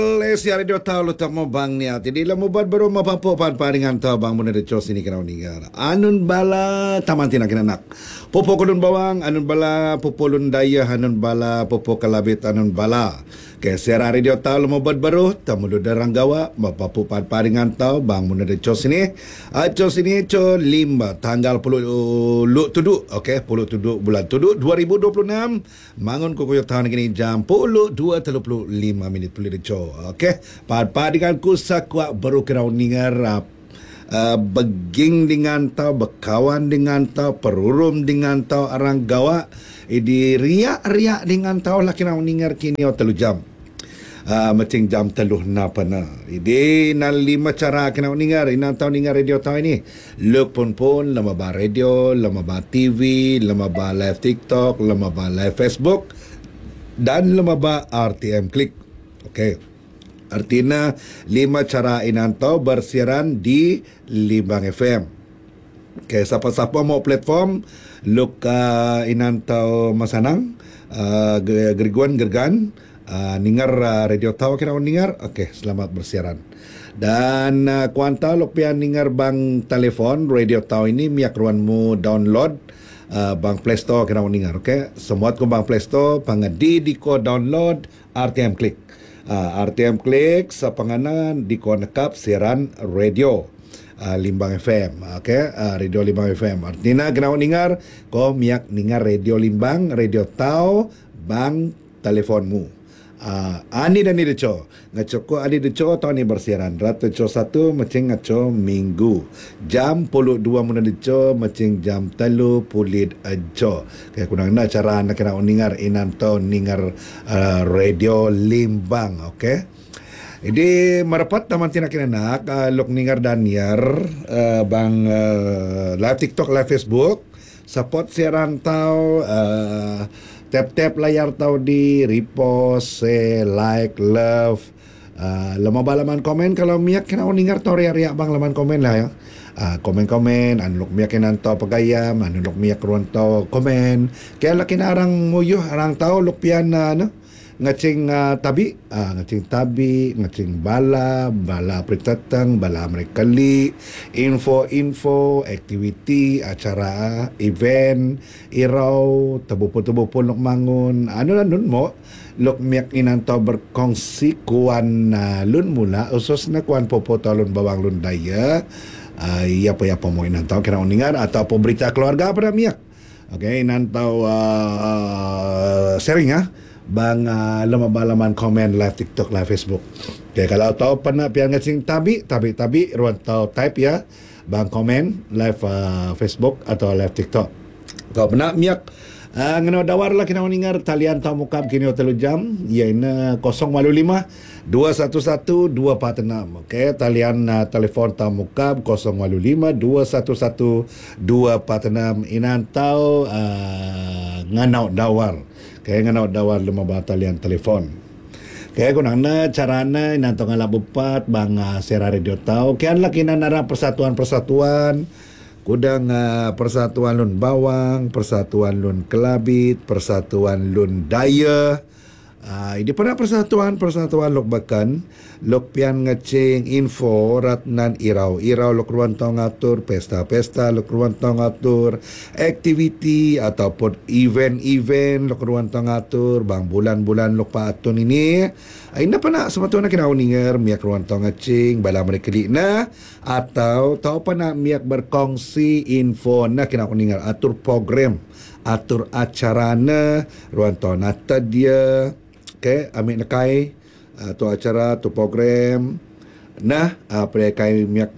Malaysia Radio Tau lu tak mau bang ni jadi la mubat baru mapapo pan paringan tau bang mun de chos ini kena ningar anun bala tamantina kena nak popo kulun bawang anun bala popolun daya anun bala popo kalabit anun bala ke siara Radio Tau lu mubat baru tamulu darang gawa mapapo pan paringan tau bang mun de chos ini cho limba tanggal 10 lu tuduk okey 10 tuduk bulan tuduk 2026 mangun kokoyo tahun kini jam 2:35 minit pulih de okey, pada dengan kusa kuat baru kena ningar beging dengan tau, berkawan dengan tau, perurum dengan tau arang gawa, di riak-riak dengan tau lah kena ningar kini telu jam. Macam jam teluh napa na. Ini nan 5 cara kena ningar, ina tau ningar radio tau ini. Look pun lama ba radio, lama ba TV, lama ba live TikTok, lama ba live Facebook dan lama ba RTM Klik. Okey. Artinya 5 cara inantau bersiaran di Limbang FM. Okay, siapa-siapa mau platform look inantau masanang geriguan gergan ningar radio tau kira ningar. Okay, selamat bersiaran. Dan kuanta look pian ningar bang telefon radio tau ini miak ruanmu download bang Play Store kira ningar. Okay, semua ko bang Play Store pangadi di ko download RTM Klik. RTM Klik sa panganan di konekap siaran radio Limbang FM. Okay, radio Limbang FM. Artinya kena ningar ko miak ningar radio Limbang, radio tau bang telefonmu. Ani dan ni deco. Ngaco ko ani deco tau ni bersiaran. Rat deco 1 macing ngaco minggu. Jam 12 mun deco macing jam 3 pulit ajo. Kaya kunang na cara nak kena ningar inan tau ningar radio Limbang, okey. Jadi merapat taman tina kena nak lok ningar daniar bang live TikTok, live Facebook, support siaran tau tap-tap layar tau di repost, like, love. Lama balaman komen kalau miak kena ningar tau riak-riak bang laman komen lah ya. Komen-komen anlok miak kena tau pagayam, anlok miak ruan tau komen. Kaya laki na arang muyuh, arang tau lok pian ngacing tabi, ngacing bala pritatang, bala mereka li, info, aktiviti, acara, event, irau, tebupun nok mangun, anun mo, lok miak inanto berkongsi kuan lun mula, usus na kuan popo talun bawang lun daya, iya pa mo inanto kena uningan atau berita keluarga pada miak. Okay, inanto sharing bang laman komen live TikTok, live Facebook. Okay, kalau tahu pernah pian ngacing tabi ruan tahu type ya bang komen live Facebook atau live TikTok. Kau pernah miak ngeno dawar lah kena ningar talian tahu mukab kini telu jam iaina 085 211 246. Okey, talian telefon tahu mukab 085 211 246 inan tahu nganau dawar. Kaya nga dawar lumaba talian telefon. Kaya kung na carana inanto nga labupat bang sera radio tau. Kaya laki na nara persatuan kudang persatuan lun bawang, persatuan lun kelabit, persatuan lun daya. Ini pernah persatuan lok bakan lok pian ngecing info ratnan irau lok ruan tau ngatur pesta lok ruan tau ngatur aktiviti ataupun event lok ruan tau ngatur bang bulan lok paatun ini ina pana sebetulnya kena uningar miak ruan tau ngecing bala mereka na atau tau pana miak berkongsi info na kena uningar atur program atur acara na ruan tau nata dia. Okay, ambil nakai tu acara, tu program. Nah, apa kai miak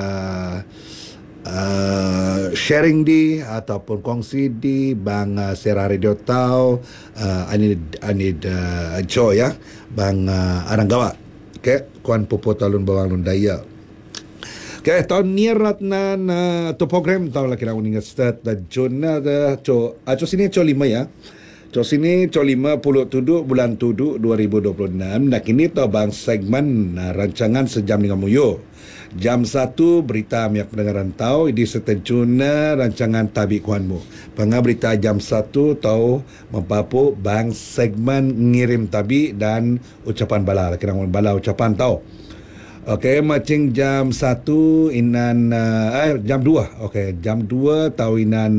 sharing di ataupun kongsi di bang sera radio tau anid joy ya bang arang gawa. Okay, kuan popo talun bawang lun daya. Okay, tahun ni ratnan tu program tau lah kira uningat start da Jun na da cho sini cho 5 ya. Cos ini co 50 tuduk bulan tuduk 2026. Nak kini tau bang segmen rancangan sejam dengan Muyo. Jam 1 berita miak pendengaran tau di setencuna rancangan Tabi Kuanmu. Pengah berita jam 1 tau mempapu bang segmen ngirim tabi dan ucapan bala. Kira bala ucapan tau. Okey, macing jam 1 inan jam 2. Okey, jam 2 tau inan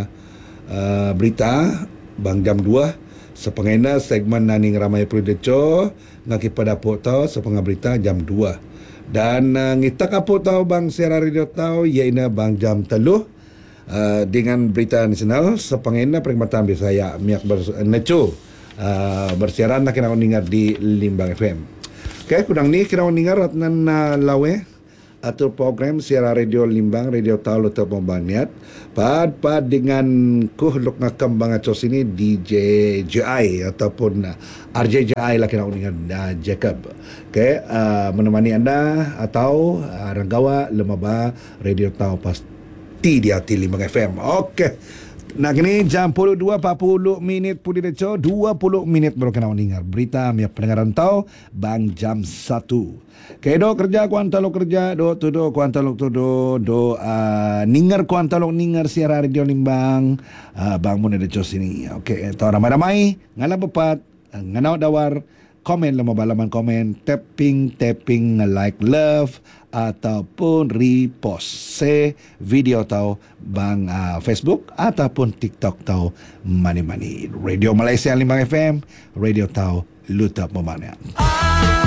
berita bang jam 2 sepengena segmen naning ramai perdeco ngaki pada po tau sepengah berita jam 2 dan ngita kapo tau bang siaran radio tau iaina bang jam 3 dengan berita nasional sepengena perkhidmatan Bisaya miak neco bersiaran nak kena dengar di Limbang FM. Okey, kudang ni kena dengar ratnan lawe atau program siaran radio Limbang, radio tahu lo terbaniat pad dengan kuhluk ngakam bang acos ini DJ JI ataupun RJJI lah kena dengan Jacob. Okey, menemani anda atau Ranggawa lemaba radio tahu pasti di hati Limbang FM. Okey. Nah kini jam 22.40 minit pudi deco 20 minit baru kena dengar berita miak pendengaran tau bang jam 1. Kedo kerja kuantalok kerja do tudo kuantalok tudo do ninger kuantalok ninger siaran radio Limbang bang mun deco sini. Okey, tau ramai-ramai ngala bepat nganau dawar komen lemah balaman komen tapping like love ataupun repost video tau bang Facebook ataupun TikTok tau mani Radio Malaysia Limbang FM radio tau luta pemanian.